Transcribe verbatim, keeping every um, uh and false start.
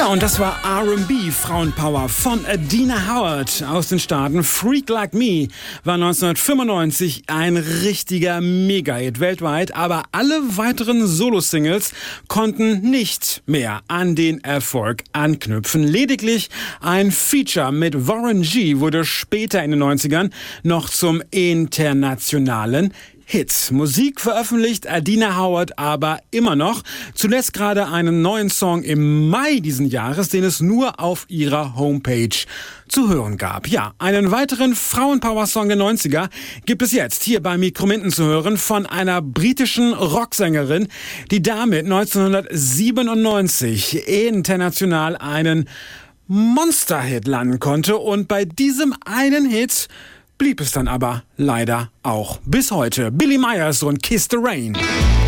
Ja, und das war R and B Frauenpower von Adina Howard aus den Staaten. Freak Like Me war neunzehnhundertfünfundneunzig ein richtiger Mega-Hit weltweit, aber alle weiteren Solo-Singles konnten nicht mehr an den Erfolg anknüpfen. Lediglich ein Feature mit Warren G wurde später in den neunzigern noch zum internationalen Hits. Musik veröffentlicht Adina Howard aber immer noch. Zuletzt gerade einen neuen Song im Mai diesen Jahres, den es nur auf ihrer Homepage zu hören gab. Ja, einen weiteren Frauenpower-Song der neunziger gibt es jetzt hier bei Mikrominten zu hören von einer britischen Rocksängerin, die damit neunzehnhundertsiebenundneunzig international einen Monster-Hit landen konnte. Und bei diesem einen Hit blieb es dann aber leider auch bis heute. Billy Myers und Kiss the Rain.